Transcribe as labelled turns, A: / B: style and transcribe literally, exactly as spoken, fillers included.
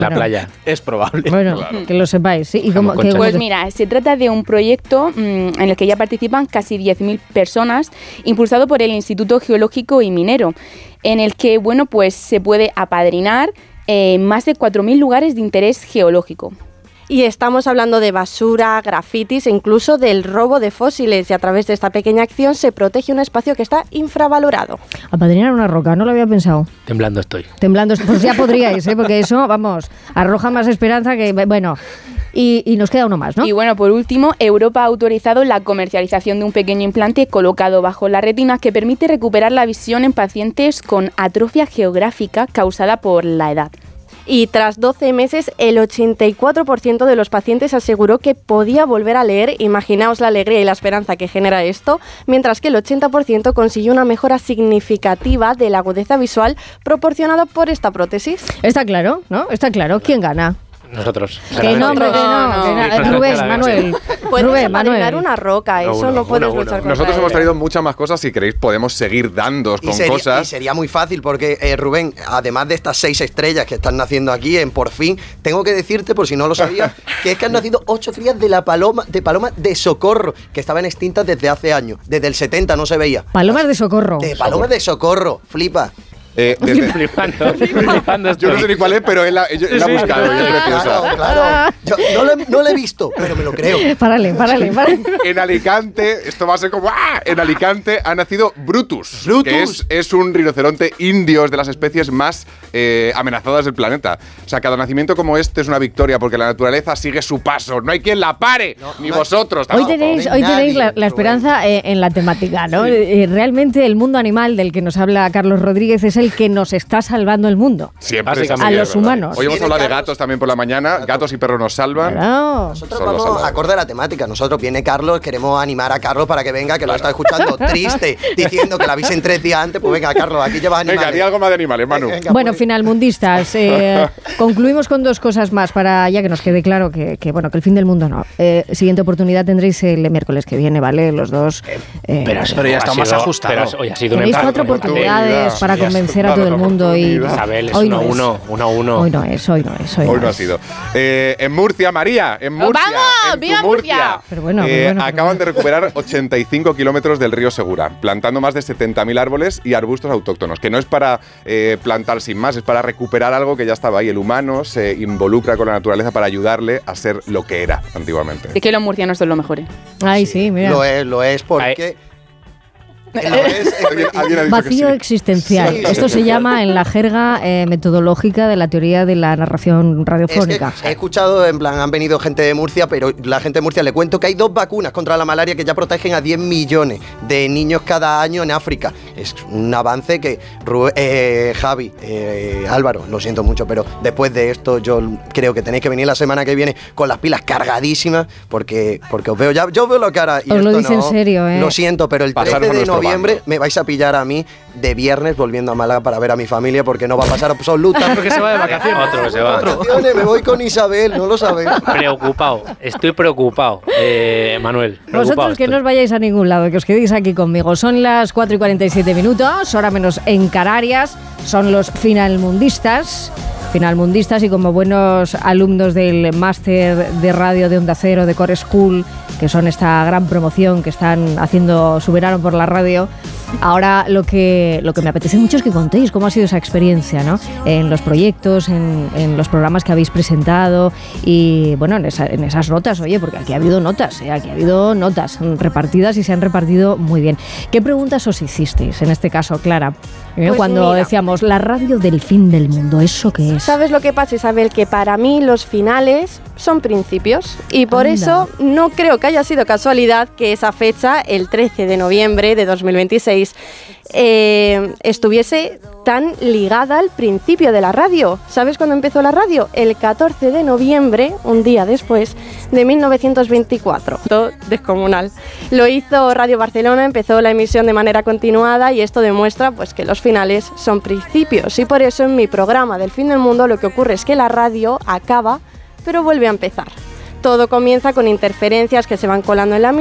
A: La
B: bueno,
A: playa. Es probable.
B: Bueno,
C: Claro.
B: que lo sepáis. ¿Sí? ¿Y cómo, que,
D: Pues mira, se trata de un proyecto mmm, en el que ya participan casi diez mil personas, impulsado por el Instituto Geológico y Minero, en el que, bueno, pues se puede apadrinar eh, más de cuatro mil lugares de interés geológico.
E: Y estamos hablando de basura, grafitis e incluso del robo de fósiles. Y a través de esta pequeña acción se protege un espacio que está infravalorado.
B: apadrinar una roca, no lo había pensado.
A: Temblando estoy.
B: Temblando, pues ya podríais, ¿eh? Porque eso, vamos, arroja más esperanza que... Bueno, y, y nos queda uno más, ¿no?
D: Y bueno, por último, Europa ha autorizado la comercialización de un pequeño implante colocado bajo la retina que permite recuperar la visión en pacientes con atrofia geográfica causada por la edad.
E: Y tras doce meses, el ochenta y cuatro por ciento de los pacientes aseguró que podía volver a leer. Imaginaos la alegría y la esperanza que genera esto, mientras que el ochenta por ciento consiguió una mejora significativa de la agudeza visual proporcionada por esta prótesis.
B: Está claro, ¿no? Está claro. ¿Quién gana?
A: Nosotros.
B: Que no, hombre, que no. que na-
A: Sí,
B: Rubén,
A: sí,
B: Manuel.
E: Puedes
B: Rubén,
E: apadrinar
B: Manuel.
E: una roca,
A: Uno,
E: eso
A: uno,
E: no puedes
A: uno,
E: luchar
A: uno.
E: contra
C: Nosotros
E: ello.
C: hemos traído muchas más cosas. Si queréis podemos seguir dándos
F: Y
C: con
F: sería,
C: cosas.
F: y sería muy fácil porque, eh, Rubén, además de estas seis estrellas que están naciendo aquí en Por Fin, tengo que decirte, por si no lo sabías, que es que han nacido ocho crías de la paloma de paloma de Socorro, que estaban extintas desde hace años. Desde el setenta no se veía.
B: Palomas de socorro.
F: De palomas de Socorro, flipa.
C: Eh, desde-
A: Flipando, flipando
C: yo no sé
A: estoy.
C: ni cuál es, pero él la, él la ha
A: Sí, sí,
C: buscado.
A: sí.
C: y es preciosa.
F: Claro, claro. Yo no lo, he- no lo he visto, pero me lo creo.
B: Párale, párale, párale.
C: En Alicante, esto va a ser como ¡ah! En Alicante ha nacido Brutus,
F: Brutus.
C: que es, es un rinoceronte indio, es de las especies más eh, amenazadas del planeta. O sea, cada nacimiento como este es una victoria porque la naturaleza sigue su paso. No hay quien la pare, ni
F: no hay-
C: vosotros
B: Hoy
C: tampoco.
B: tenéis,
F: no
B: hoy
F: hay
B: tenéis la,
F: nadie,
B: la esperanza eh, en la temática, ¿no? Eh, Realmente el mundo animal del que nos habla Carlos Rodríguez es el que nos está salvando el mundo.
C: Siempre es
A: Básicamente.
C: así,
B: A
C: es
B: los
C: verdad.
B: humanos.
C: Hoy hemos
F: Viene
C: hablado de
F: Carlos.
C: gatos también por la mañana. Gatos y perros nos salvan.
B: Claro.
F: Nosotros
C: Son los
F: vamos
C: salvados.
F: acorde a la temática. Nosotros viene Carlos, queremos animar a Carlos para que venga, que lo está escuchando triste, diciendo que la avisen tres días antes. Pues venga, Carlos, aquí llevas animales.
C: Venga, di algo más de animales, Manu.
F: Venga,
B: Bueno,
F: pues.
B: finalmundistas, eh, concluimos con dos cosas más para ya que nos quede claro que, que, bueno, que el fin del mundo no. Eh, siguiente oportunidad tendréis el miércoles que viene, ¿vale? Los dos. eh,
A: Pero,
G: Pero ya
A: ha
G: está
A: sido-
G: más ajustado.
A: pero hoy ha sido un
B: tenéis
A: empate.
B: cuatro oportunidades para
C: Ya
B: convencer a
C: está,
B: todo el
C: la
B: mundo y
C: oportunidad.
A: Isabel, es
B: hoy
A: uno a
B: no es.
A: uno, uno a uno.
B: Hoy no es, hoy no es, hoy,
C: Hoy no
B: no
C: ha
B: es.
C: sido. Eh, en Murcia, María, en Murcia.
D: ¡Vamos!
C: en tu
D: ¡Viva Murcia!
B: Pero bueno, pero
C: Eh,
B: bueno, pero
C: acaban
B: bueno.
C: de recuperar ochenta y cinco kilómetros del río Segura, plantando más de setenta mil árboles y arbustos autóctonos, que no es para eh, plantar sin más, es para recuperar algo que ya estaba ahí. El humano se involucra con la naturaleza para ayudarle a ser lo que era antiguamente.
D: Es que los murcianos son los mejores.
B: Ay, sí, mira.
F: Lo es, lo es porque. Lo es,
C: ¿Alguien, alguien ha dicho que
B: Vacío
C: sí.
B: existencial.
F: Sí.
B: Esto se llama en la jerga eh, metodológica de la teoría de la narración
F: Es que
B: radiofónica.
F: he escuchado, en plan, han venido gente de Murcia, pero la gente de Murcia le cuento que hay dos vacunas contra la malaria que ya protegen a diez millones de niños cada año en África. Es un avance que, Rubén- eh, Javi, eh, Álvaro, lo siento mucho, pero después de esto yo creo que tenéis que venir la semana que viene con las pilas cargadísimas, porque, porque os veo ya, yo os veo la cara. Y
B: Os lo
F: esto
B: dice en
F: no-
B: serio, ¿eh?
F: Lo siento, pero el
C: Pasar
F: trece
C: por
F: de
C: nuestro
F: noviembre
C: bando.
F: me vais a pillar a mí de viernes volviendo a Málaga para ver a mi familia, porque no va a pasar absolutamente.
G: Porque se va de vacaciones.
A: Otro que se va.
F: Vacaciones, me voy con Isabel, no lo sabéis.
A: Preocupado, estoy preocupado, eh, Manuel. Preocupado
B: Vosotros que
A: estoy.
B: no os vayáis a ningún lado, que os quedéis aquí conmigo. Son las cuatro y cuarenta y siete minutos, hora menos en Canarias. Son los finalmundistas. Finalmundistas y como buenos alumnos del máster de radio de Onda Cero, de Core School, que son esta gran promoción que están haciendo su verano por la radio. Ahora lo que, lo que me apetece mucho es que contéis cómo ha sido esa experiencia, ¿no? En los proyectos, en, en los programas que habéis presentado y, bueno, en, esa- en esas notas, oye, porque aquí ha habido notas, ¿eh? Aquí ha habido notas repartidas y se han repartido muy bien. ¿Qué preguntas os hicisteis, en este caso, Clara? ¿Eh?
E: Pues
B: Cuando
E: mira.
B: decíamos la radio del fin del mundo, ¿eso qué es?
E: ¿Sabes lo que pasa, Isabel? Que para mí los finales son principios y por
B: Anda.
E: eso no creo que haya sido casualidad que esa fecha, el trece de noviembre de dos mil veintiséis, eh, estuviese tan ligada al principio de la radio. ¿Sabes cuándo empezó la radio? El catorce de noviembre, un día después, de mil novecientos veinticuatro. Todo descomunal. Lo hizo Radio Barcelona, empezó la emisión de manera continuada y esto demuestra pues, que los finales son principios. Y por eso en mi programa del fin del mundo lo que ocurre es que la radio acaba, pero vuelve a empezar. Todo comienza con interferencias que se van colando en la